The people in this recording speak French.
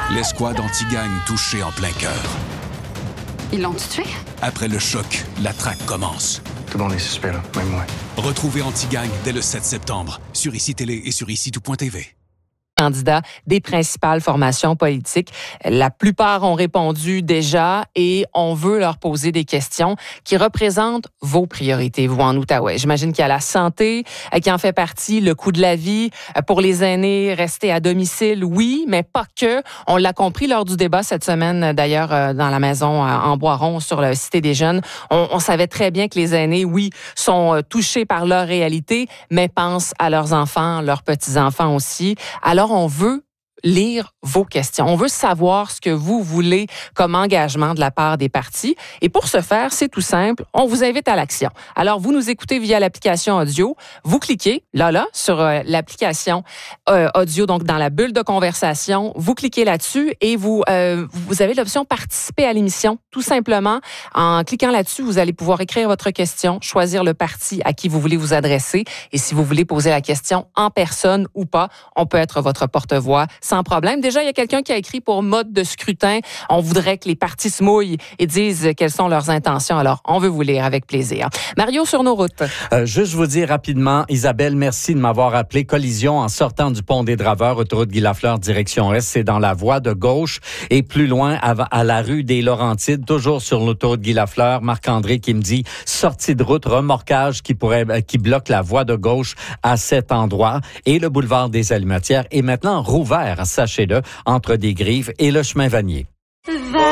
L'escouade anti-gang touchée en plein cœur. Ils l'ont tué? Après le choc, la traque commence. Tout le monde est suspect, là, même moi. Retrouvez Anti-Gang dès le 7 septembre sur ICI Télé et sur ICI-tout.tv. Candidats des principales formations politiques. La plupart ont répondu déjà et on veut leur poser des questions qui représentent vos priorités, vous, en Outaouais. J'imagine qu'il y a la santé qui en fait partie, le coût de la vie. Pour les aînés, rester à domicile, oui, mais pas que. On l'a compris lors du débat cette semaine, d'ailleurs, dans la maison en Boiron, sur la Cité des Jeunes. On savait très bien que les aînés, oui, sont touchés par leur réalité, mais pensent à leurs enfants, leurs petits-enfants aussi. Alors, on veut lire vos questions. On veut savoir ce que vous voulez comme engagement de la part des partis. Et pour ce faire, c'est tout simple. On vous invite à l'action. Alors, vous nous écoutez via l'application audio. Vous cliquez là, sur l'application audio, donc dans la bulle de conversation. Vous cliquez là-dessus et vous avez l'option participer à l'émission. Tout simplement, en cliquant là-dessus, vous allez pouvoir écrire votre question, choisir le parti à qui vous voulez vous adresser. Et si vous voulez poser la question en personne ou pas, on peut être votre porte-voix sans problème. Déjà, il y a quelqu'un qui a écrit pour mode de scrutin. On voudrait que les partis se mouillent et disent quelles sont leurs intentions. Alors, on veut vous lire avec plaisir. Mario, sur nos routes. Juste vous dire rapidement, Isabelle, merci de m'avoir appelé. Collision en sortant du pont des Draveurs, autoroute Guy Lafleur, direction Est. C'est dans la voie de gauche et plus loin à la rue des Laurentides, toujours sur l'autoroute Guy Lafleur. Marc-André qui me dit sortie de route, remorquage qui bloque la voie de gauche à cet endroit. Et le boulevard des Allumetières est maintenant rouvert, sachez-le, entre des Grives et le chemin Vanier.